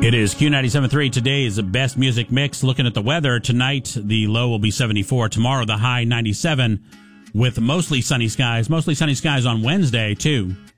It is Q97.3. Today's best music mix. Looking at the weather, tonight the low will be 74. Tomorrow the high 97 with mostly sunny skies. Mostly sunny skies on Wednesday, too.